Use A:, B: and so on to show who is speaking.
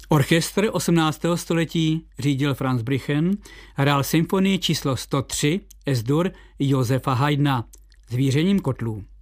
A: Orchestr 18. století řídil Franz Brichen, hrál symfonii číslo 103 Es-dur Josefa Haydna s vířením kotlů.